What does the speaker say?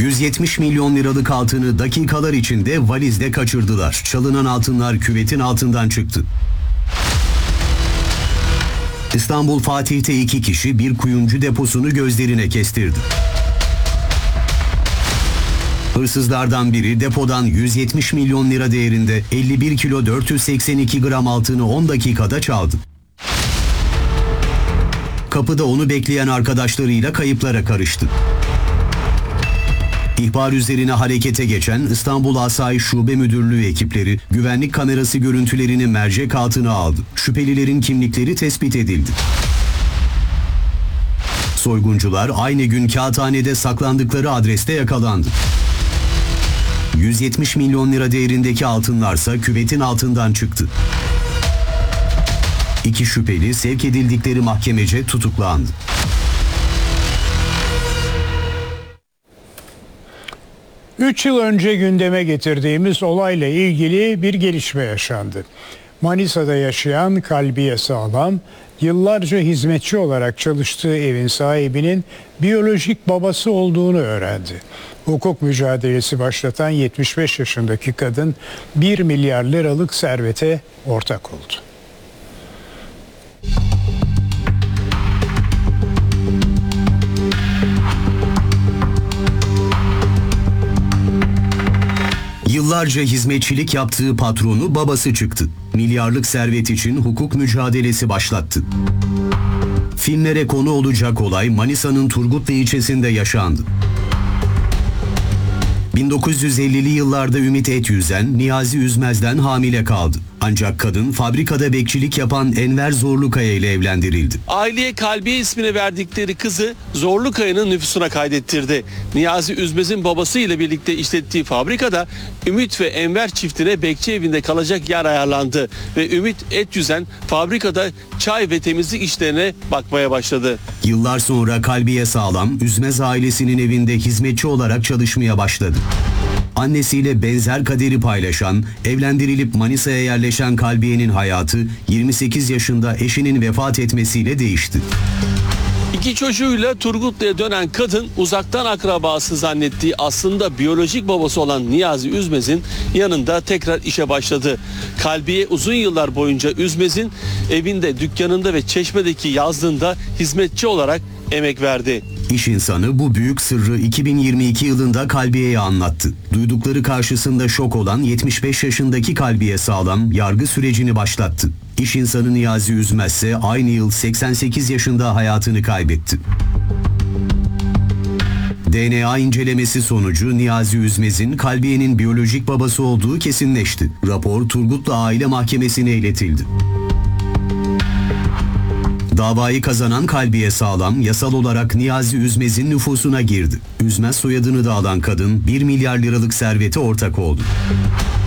170 milyon liralık altını dakikalar içinde valizle kaçırdılar. Çalınan altınlar küvetin altından çıktı. İstanbul Fatih'te 2 kişi bir kuyumcu deposunu gözlerine kestirdi. Hırsızlardan biri depodan 170 milyon lira değerinde 51 kilo 482 gram altını 10 dakikada çaldı. Kapıda onu bekleyen arkadaşlarıyla kayıplara karıştı. İhbar üzerine harekete geçen İstanbul Asayiş Şube Müdürlüğü ekipleri güvenlik kamerası görüntülerini mercek altına aldı. Şüphelilerin kimlikleri tespit edildi. Soyguncular aynı gün kağıthanede saklandıkları adreste yakalandı. 170 milyon lira değerindeki altınlarsa küvetin altından çıktı. 2 şüpheli sevk edildikleri mahkemece tutuklandı. Üç yıl önce gündeme getirdiğimiz olayla ilgili bir gelişme yaşandı. Manisa'da yaşayan Kalbiye Sağlam, yıllarca hizmetçi olarak çalıştığı evin sahibinin biyolojik babası olduğunu öğrendi. Hukuk mücadelesi başlatan 75 yaşındaki kadın 1 milyar liralık servete ortak oldu. Yıllarca hizmetçilik yaptığı patronu babası çıktı. Milyarlık servet için hukuk mücadelesi başlattı. Filmlere konu olacak olay Manisa'nın Turgutlu ilçesinde yaşandı. 1950'li yıllarda Ümit Etyüzen, Niyazi Üzmez'den hamile kaldı. Ancak kadın fabrikada bekçilik yapan Enver Zorlukaya ile evlendirildi. Aileye Kalbiye ismini verdikleri kızı Zorlukaya'nın nüfusuna kaydettirdi. Niyazi Üzmez'in babası ile birlikte işlettiği fabrikada Ümit ve Enver çiftine bekçi evinde kalacak yer ayarlandı. Ve Ümit Etyüzen fabrikada çay ve temizlik işlerine bakmaya başladı. Yıllar sonra Kalbiye Sağlam, Üzmez ailesinin evinde hizmetçi olarak çalışmaya başladı. Annesiyle benzer kaderi paylaşan, evlendirilip Manisa'ya yerleşen Kalbiye'nin hayatı 28 yaşında eşinin vefat etmesiyle değişti. 2 çocuğuyla Turgutlu'ya dönen kadın uzaktan akrabası zannettiği aslında biyolojik babası olan Niyazi Üzmez'in yanında tekrar işe başladı. Kalbiye uzun yıllar boyunca Üzmez'in evinde, dükkanında ve Çeşme'deki yazlığında hizmetçi olarak emek verdi. İş insanı bu büyük sırrı 2022 yılında Kalbiye'ye anlattı. Duydukları karşısında şok olan 75 yaşındaki Kalbiye Sağlam yargı sürecini başlattı. İş insanı Niyazi Üzmez ise aynı yıl 88 yaşında hayatını kaybetti. DNA incelemesi sonucu Niyazi Üzmez'in Kalbiye'nin biyolojik babası olduğu kesinleşti. Rapor Turgutlu Aile Mahkemesi'ne iletildi. Davayı kazanan Kalbiye Sağlam yasal olarak Niyazi Üzmez'in nüfusuna girdi. Üzmez soyadını da alan kadın 1 milyar liralık servete ortak oldu.